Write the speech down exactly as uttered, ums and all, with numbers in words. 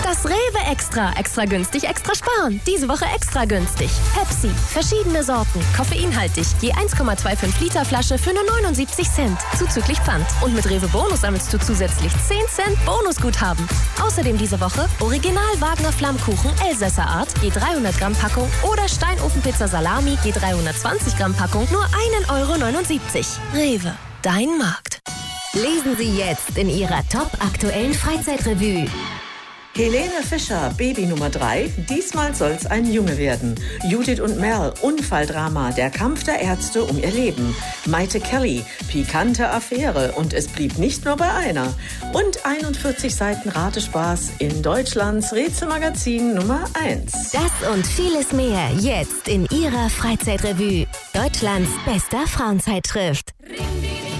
Das Rewe Extra. Extra günstig, extra sparen. Diese Woche extra günstig. Pepsi. Verschiedene Sorten. Koffeinhaltig. Je eins Komma fünfundzwanzig Liter Flasche für nur neunundsiebzig Cent. Zuzüglich Pfand. Und mit Rewe Bonus sammelst du zusätzlich zehn Cent Bonusguthaben. Außerdem diese Woche Original Wagner Flammkuchen Elsässer Art. Je dreihundert Gramm Packung. Oder Steinofenpizza Salami. Je dreihundertzwanzig Gramm Packung. Nur ein Euro neunundsiebzig. Rewe. Dein Markt. Lesen Sie jetzt in Ihrer top-aktuellen Freizeitrevue. Helene Fischer, Baby Nummer drei. Diesmal soll's ein Junge werden. Judith und Mel, Unfalldrama, der Kampf der Ärzte um ihr Leben. Maite Kelly, pikante Affäre und es blieb nicht nur bei einer. Und einundvierzig Seiten Ratespaß in Deutschlands Rätselmagazin Nummer eins. Das und vieles mehr jetzt in Ihrer Freizeitrevue. Deutschlands bester Frauenzeitschrift. Ring